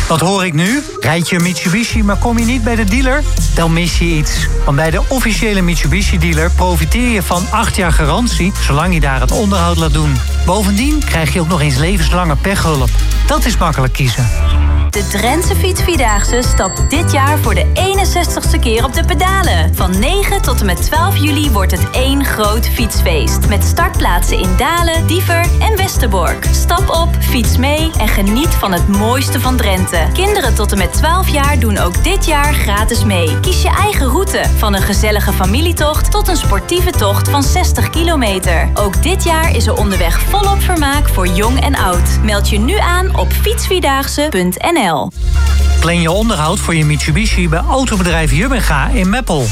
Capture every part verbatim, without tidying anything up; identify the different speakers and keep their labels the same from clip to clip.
Speaker 1: Wat hoor ik nu? Rijd je een Mitsubishi, maar kom je niet bij de dealer? Dan mis je iets. Want bij de officiële Mitsubishi-dealer profiteer je van acht jaar garantie, zolang je daar het onderhoud laat doen. Bovendien krijg je ook nog eens levenslange pechhulp. Dat is makkelijk kiezen.
Speaker 2: De Drentse Fietsvierdaagse stapt dit jaar voor de eenenzestigste keer op de pedalen. Van negen tot en met twaalf juli wordt het één groot fietsfeest. Met startplaatsen in Dalen, Diever en Westerbork. Stap op, fiets mee en geniet van het mooiste van Drenthe. Kinderen tot en met twaalf jaar doen ook dit jaar gratis mee. Kies je eigen route, van een gezellige familietocht tot een sportieve tocht van zestig kilometer. Ook dit jaar is er onderweg volop vermaak voor jong en oud. Meld je nu aan op fietsvierdaagse punt n l.
Speaker 1: Plan je onderhoud voor je Mitsubishi bij autobedrijf Jubbenga in Meppel.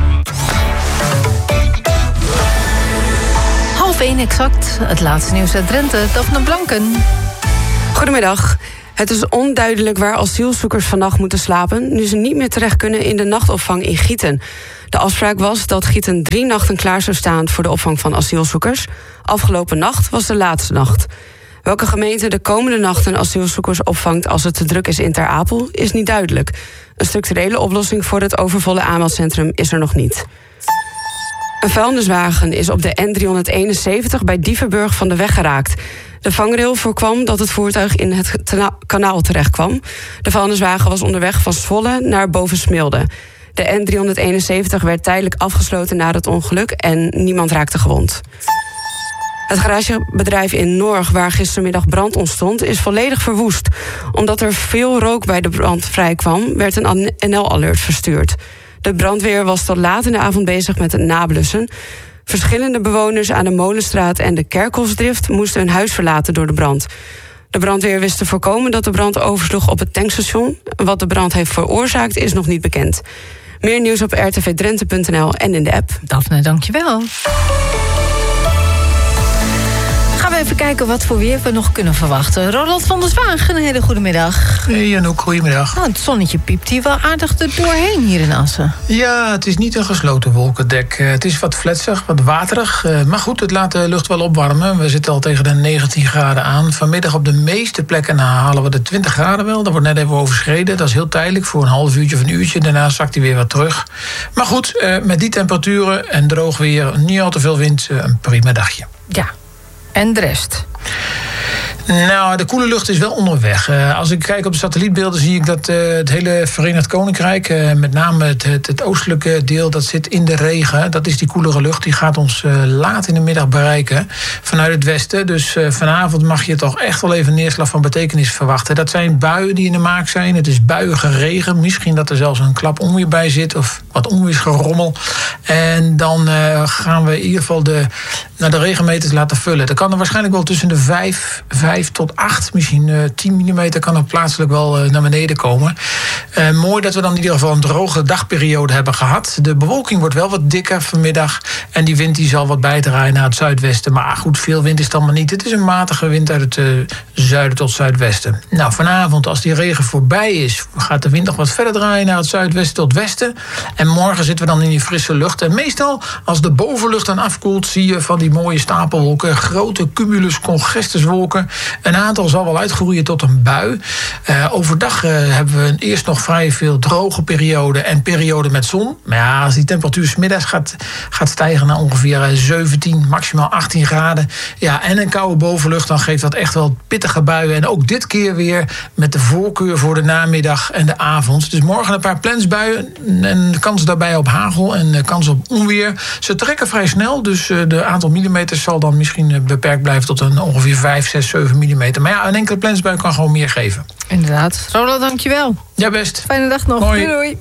Speaker 3: Half één exact, het laatste nieuws uit Drenthe, Daphne Blanken.
Speaker 4: Goedemiddag. Het is onduidelijk waar asielzoekers vannacht moeten slapen, nu ze niet meer terecht kunnen in de nachtopvang in Gieten. De afspraak was dat Gieten drie nachten klaar zou staan voor de opvang van asielzoekers. Afgelopen nacht was de laatste nacht. Welke gemeente de komende nachten asielzoekers opvangt als het te druk is in Ter Apel, is niet duidelijk. Een structurele oplossing voor het overvolle aanmeldcentrum is er nog niet. Een vuilniswagen is op de N driehonderdeenenzeventig bij Dieverburg van de weg geraakt. De vangrail voorkwam dat het voertuig in het tena- kanaal terechtkwam. De vuilniswagen was onderweg van Zwolle naar Bovensmilde. De N driehonderdeenenzeventig werd tijdelijk afgesloten na het ongeluk en niemand raakte gewond. Het garagebedrijf in Norg, waar gistermiddag brand ontstond, is volledig verwoest. Omdat er veel rook bij de brand vrijkwam, werd een N L-alert verstuurd. De brandweer was tot laat in de avond bezig met het nablussen. Verschillende bewoners aan de Molenstraat en de Kerkhofsdrift moesten hun huis verlaten door de brand. De brandweer wist te voorkomen dat de brand oversloeg op het tankstation. Wat de brand heeft veroorzaakt is nog niet bekend. Meer nieuws op r t v drenthe punt n l en in de app.
Speaker 3: Daphne, dankjewel. Gaan we even kijken wat voor weer we nog kunnen verwachten. Roland van der Zwaag, een hele goede middag.
Speaker 5: Hey Anouk, goedemiddag.
Speaker 3: Nou, het zonnetje piept hier wel aardig er doorheen hier in Assen.
Speaker 5: Ja, het is niet een gesloten wolkendek. Uh, het is wat fletsig, wat waterig. Uh, maar goed, het laat de lucht wel opwarmen. We zitten al tegen de negentien graden aan. Vanmiddag op de meeste plekken halen we de twintig graden wel. Dat wordt net even overschreden. Dat is heel tijdelijk, voor een half uurtje of een uurtje. Daarna zakt hij weer wat terug. Maar goed, uh, met die temperaturen en droog weer, niet al te veel wind, uh, een prima dagje.
Speaker 3: Ja. En de rest?
Speaker 5: Nou, de koele lucht is wel onderweg. Uh, als ik kijk op de satellietbeelden zie ik dat uh, het hele Verenigd Koninkrijk, uh, met name het, het, het oostelijke deel, dat zit in de regen. Dat is die koelere lucht, die gaat ons uh, laat in de middag bereiken vanuit het westen. Dus uh, vanavond mag je toch echt wel even neerslag van betekenis verwachten. Dat zijn buien die in de maak zijn. Het is buiige regen. Misschien dat er zelfs een klap onweer bij zit of wat onweersgerommel. En dan uh, gaan we in ieder geval de, nou, de regenmeters laten vullen. Dat kan er waarschijnlijk wel tussen de vijf, vijf tot acht, misschien uh, tien millimeter kan er plaatselijk wel uh, naar beneden komen. Uh, mooi dat we dan in ieder geval een droge dagperiode hebben gehad. De bewolking wordt wel wat dikker vanmiddag en die wind die zal wat bijdraaien naar het zuidwesten. Maar goed, veel wind is het allemaal niet. Het is een matige wind uit het uh, zuiden tot zuidwesten. Nou, vanavond als die regen voorbij is, gaat de wind nog wat verder draaien naar het zuidwesten tot westen. En morgen zitten we dan in die frisse lucht. En meestal als de bovenlucht dan afkoelt, zie je van die mooie stapelwolken, grote cumulus congestuswolken. Een aantal zal wel uitgroeien tot een bui. Uh, overdag uh, hebben we eerst nog vrij veel droge perioden en perioden met zon. Maar ja, als die temperatuur 's middags gaat, gaat stijgen naar ongeveer zeventien, maximaal achttien graden. Ja, en een koude bovenlucht, dan geeft dat echt wel pittige buien. En ook dit keer weer met de voorkeur voor de namiddag en de avond. Dus morgen een paar plensbuien en kans daarbij op hagel en kans op onweer. Ze trekken vrij snel, dus de aantal millimeters zal dan misschien beperkt blijven tot een ongeveer vijf, zes, zeven millimeter. Maar ja, een enkele plensbui kan gewoon meer geven.
Speaker 3: Inderdaad. Roland, dankjewel.
Speaker 5: Ja, best.
Speaker 3: Fijne dag nog.
Speaker 5: Mooi.
Speaker 3: Doei, doei.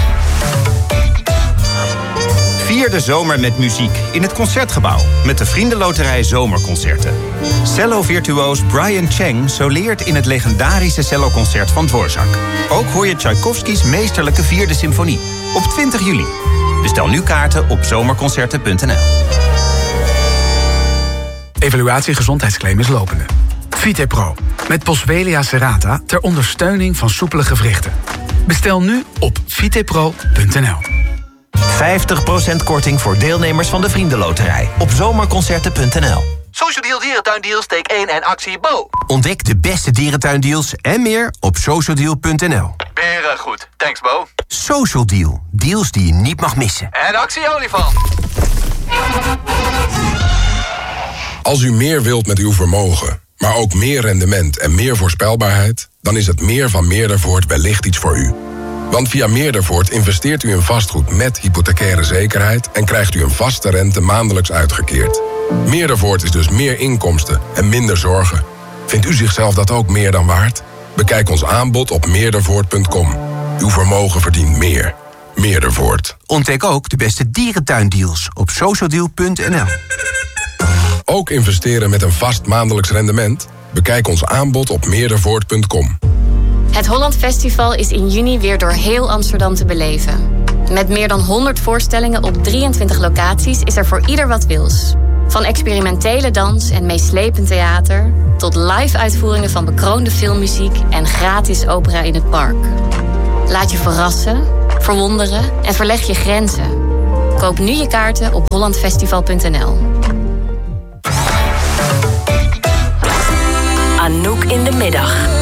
Speaker 6: Vier de zomer met muziek in het Concertgebouw met de Vriendenloterij Zomerconcerten. Cello-virtuoos Brian Cheng soleert in het legendarische celloconcert van Dvorak. Ook hoor je Tchaikovskys meesterlijke vierde symfonie op twintig juli. Bestel nu kaarten op zomerconcerten punt n l.
Speaker 7: Evaluatie gezondheidsclaim is lopende. Vitepro, met Boswellia serrata ter ondersteuning van soepele gewrichten. Bestel nu op vitepro punt n l.
Speaker 8: vijftig procent korting voor deelnemers van de Vriendenloterij op zomerconcerten punt n l. Social Deal Dierentuindeals, steek één en actie Bo.
Speaker 9: Ontdek de beste dierentuindeals en meer op socialdeal punt n l.
Speaker 8: Beren goed. Thanks, Bo.
Speaker 9: Social Deal. Deals die je niet mag missen.
Speaker 8: En actie olifant.
Speaker 10: Als u meer wilt met uw vermogen, maar ook meer rendement en meer voorspelbaarheid, dan is het meer van Meerdervoort wellicht iets voor u. Want via Meerdervoort investeert u in vastgoed met hypothecaire zekerheid en krijgt u een vaste rente maandelijks uitgekeerd. Meerdervoort is dus meer inkomsten en minder zorgen. Vindt u zichzelf dat ook meer dan waard? Bekijk ons aanbod op meerdervoort punt com. Uw vermogen verdient meer. Meerdervoort.
Speaker 9: Ontdek ook de beste dierentuindeals op socialdeal punt n l.
Speaker 10: Ook investeren met een vast maandelijks rendement? Bekijk ons aanbod op meerdervoort punt com.
Speaker 11: Het Holland Festival is in juni weer door heel Amsterdam te beleven. Met meer dan honderd voorstellingen op drieëntwintig locaties is er voor ieder wat wils. Van experimentele dans en meeslepend theater tot live-uitvoeringen van bekroonde filmmuziek en gratis opera in het park. Laat je verrassen, verwonderen en verleg je grenzen. Koop nu je kaarten op hollandfestival punt n l.
Speaker 2: Anouk in de middag.